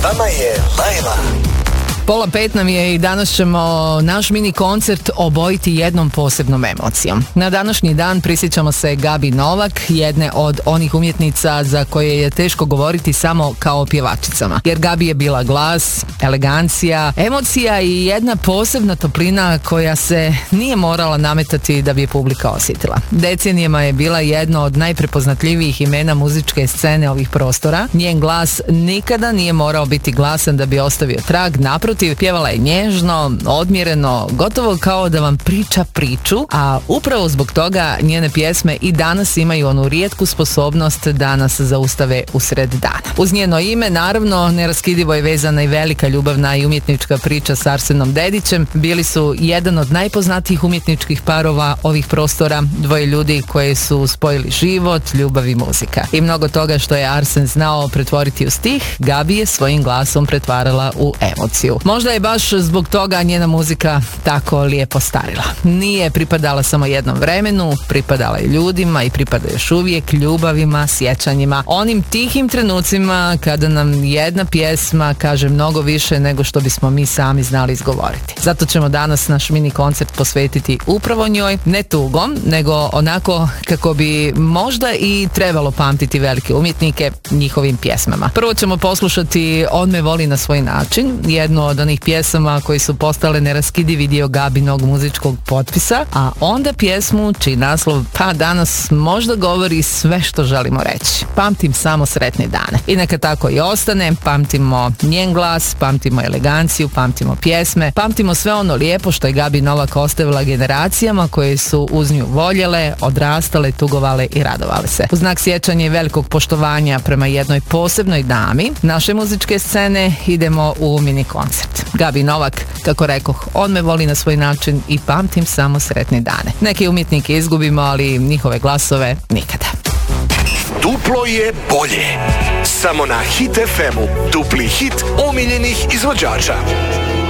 vama je Lajla. 4:30 nam je i danas ćemo naš mini koncert obojiti jednom posebnom emocijom. Na današnji dan prisjećamo se Gabi Novak, jedne od onih umjetnica za koje je teško govoriti samo kao pjevačicama. Jer Gabi je bila glas, elegancija, emocija i jedna posebna toplina koja se nije morala nametati da bi je publika osjetila. Decenijama je bila jedno od najprepoznatljivijih imena muzičke scene ovih prostora. Njen glas nikada nije morao biti glasan da bi ostavio trag, naprotiv, pjevala je nježno, odmjereno, gotovo kao da vam priča priču, a upravo zbog toga njene pjesme i danas imaju onu rijetku sposobnost da nas zaustave usred dana. Uz njeno ime, naravno, neraskidivo je vezana i velika ljubavna i umjetnička priča s Arsenom Dedićem. Bili su jedan od najpoznatijih umjetničkih parova ovih prostora, dvoje ljudi koji su spojili život, ljubav i muzika. I mnogo toga što je Arsen znao pretvoriti u stih, Gabi je svojim glasom pretvarala u emociju. Možda je baš zbog toga njena muzika tako lijepo starila. Nije pripadala samo jednom vremenu, pripadala je ljudima i pripada još uvijek ljubavima, sjećanjima, onim tihim trenucima kada nam jedna pjesma kaže mnogo više nego što bismo mi sami znali izgovoriti. Zato ćemo danas naš mini koncert posvetiti upravo njoj, ne tugom, nego onako kako bi možda i trebalo pamtiti velike umjetnike njihovim pjesmama. Prvo ćemo poslušati On me voli na svoj način, jednu od onih pjesama koji su postale neraskidivi dio Gabinog muzičkog potpisa, a onda pjesmu čiji naslov pa danas možda govori sve što želimo reći. Pamtim samo sretne dane. I neka tako i ostane, pamtimo njen glas, pamtimo eleganciju, pamtimo pjesme, pamtimo sve ono lijepo što je Gabi Novak ostavila generacijama koje su uz nju voljele, odrastale, tugovale i radovale se. U znak sjećanja i velikog poštovanja prema jednoj posebnoj dami naše muzičke scene idemo u mini koncert. Gabi Novak, kako rekoh, on me voli na svoj način i pamtim samo sretne dane. Neke umjetnike izgubimo, ali njihove glasove nikada. Duplo je bolje. Samo na Hit FM-u. Dupli hit omiljenih izvođača.